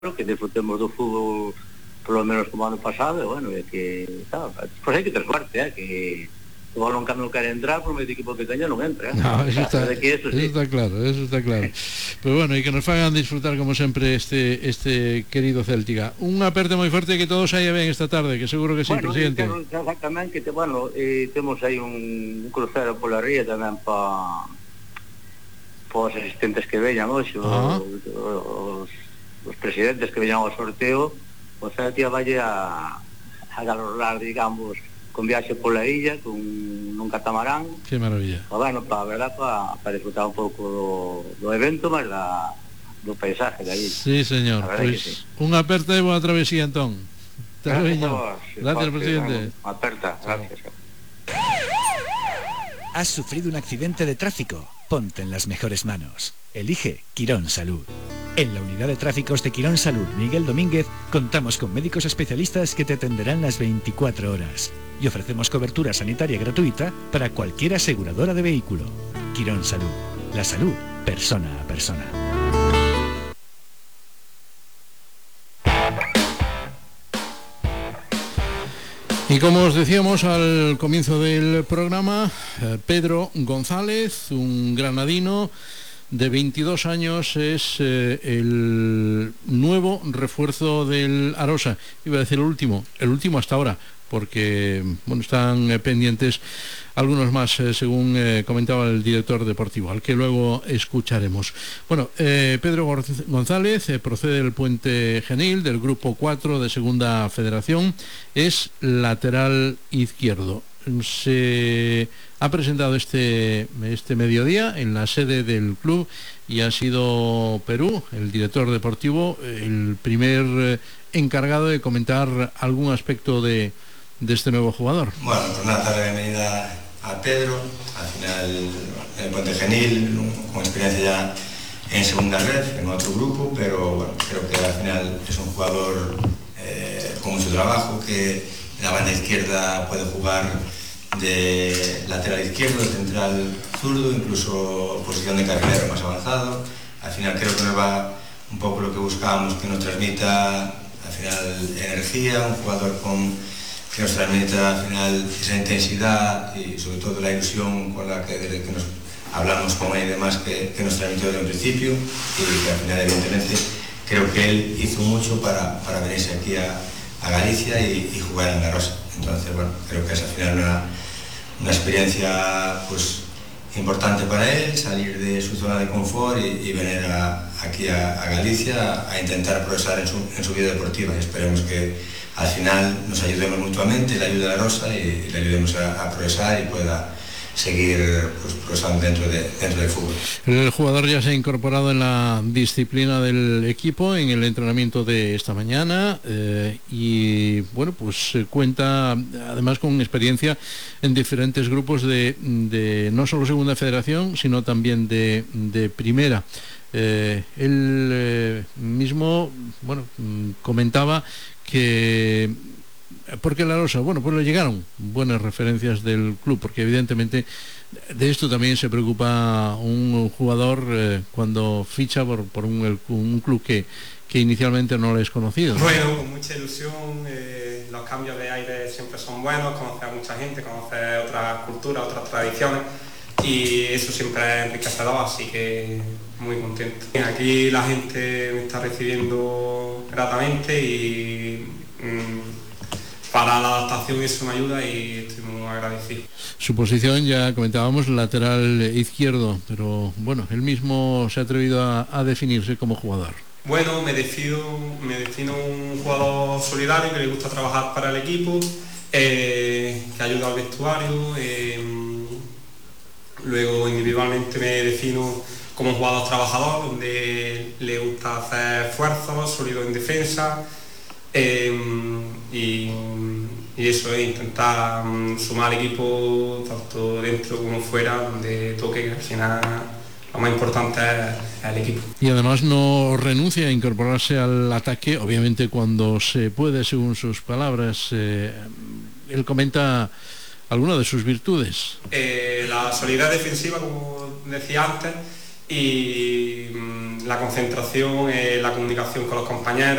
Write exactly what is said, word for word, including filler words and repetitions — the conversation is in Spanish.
que disfrutemos do fútbol polo menos como ano pasado, e bueno, é que, claro, pois hai que ter suerte, eh, que o balón cando quere entrar, por medio de equipo que teña non entra, eh. No, eso, está, que eso, sí. eso está claro, eso está claro. Pero bueno, e que nos fagan disfrutar como sempre este este querido Céltica. Un aperte moi forte, que todo saia ben esta tarde, que seguro que sí, bueno, presidente. Bueno, tamén que, te, bueno, eh, temos aí un crucero pola ría tamén pa pa os asistentes que veñan hoxe, ah. os, os os presidentes que veñan ao sorteo, o Celtia vai a, a galorrar, digamos, con viaxe pola illa, con un catamarán. Que maravilla. O bueno, para verdad, para pa disfrutar un pouco do, do evento, mas da, do paisaje de allí. Sí, señor. Pois, pues, sí. Unha aperta e boa travesía, entón. Gracias, gracias, gracias presidente. Aperta, gracias. ¿Has sufrido un accidente de tráfico? Ponte en las mejores manos. Elige Quirón Salud. En la unidad de tráficos de Quirón Salud Miguel Domínguez contamos con médicos especialistas que te atenderán las veinticuatro horas y ofrecemos cobertura sanitaria gratuita para cualquier aseguradora de vehículo. Quirón Salud. La salud, persona a persona. Y como os decíamos al comienzo del programa, eh, Pedro González, un granadino de veintidós años, es eh, el nuevo refuerzo del Arosa. Iba a decir el último, el último hasta ahora, porque bueno, están eh, pendientes algunos más, eh, según eh, comentaba el director deportivo, al que luego escucharemos. Bueno, eh, Pedro González eh, procede del Puente Genil, del Grupo cuatro de Segunda Federación, es lateral izquierdo. Se ha presentado este, este mediodía en la sede del club y ha sido Perú, el director deportivo, el primer encargado de comentar algún aspecto de, de este nuevo jugador. Bueno, pues nada, darle la bienvenida a Pedro, al final en el Puente Genil, con experiencia ya en segunda red, en otro grupo, pero bueno, creo que al final es un jugador eh, con mucho trabajo, que en la banda izquierda puede jugar de lateral izquierdo, de central zurdo, incluso posición de carrilero más avanzado. Al final creo que nos va un poco lo que buscábamos, que nos transmita al final energía, un jugador con, que nos transmita al final esa intensidad y sobre todo la ilusión con la que desde que nos hablamos con él y demás que, que nos transmitió desde un principio, y que al final evidentemente creo que él hizo mucho para, para venirse aquí a, a Galicia y, y jugar en la Rosa. Entonces, bueno, creo que es al final una, una experiencia pues importante para él, salir de su zona de confort y, y venir a, aquí a, a Galicia a, a intentar progresar en su, en su vida deportiva, y esperemos que al final nos ayudemos mutuamente, le ayude a la Rosa y, y le ayudemos a, a progresar y pueda seguir pues, progresando dentro, de, dentro del fútbol. El jugador ya se ha incorporado en la disciplina del equipo en el entrenamiento de esta mañana eh, y bueno, pues eh, cuenta además con experiencia en diferentes grupos de, de no solo Segunda Federación, sino también de, de Primera. Eh, él eh, mismo, bueno, comentaba que ¿por qué la Rosa? Bueno, pues le llegaron buenas referencias del club, porque evidentemente de esto también se preocupa un jugador eh, cuando ficha por, por un, el, un club que, que inicialmente no le es conocido. Bueno, con mucha ilusión, eh, los cambios de aire siempre son buenos, conocer a mucha gente, conocer otras culturas, otras tradiciones, y eso siempre es enriquecedor, así que muy contento. Aquí la gente me está recibiendo gratamente y mmm, para la adaptación es una ayuda y estoy muy agradecido. Su posición, ya comentábamos, lateral izquierdo, pero bueno, él mismo se ha atrevido a, a definirse como jugador. Bueno, me defino, me defino un jugador solidario que le gusta trabajar para el equipo, eh, que ayuda al vestuario. Eh, luego individualmente me defino como un jugador trabajador, donde le gusta hacer esfuerzos, sólido en defensa. Eh, y, y eso es intentar um, sumar al equipo tanto dentro como fuera, donde toque, que al final lo más importante es el equipo. Y además no renuncia a incorporarse al ataque, obviamente cuando se puede, según sus palabras. Eh, él comenta algunas de sus virtudes. Eh, la solidez defensiva, como decía antes, y mmm, la concentración, eh, la comunicación con los compañeros.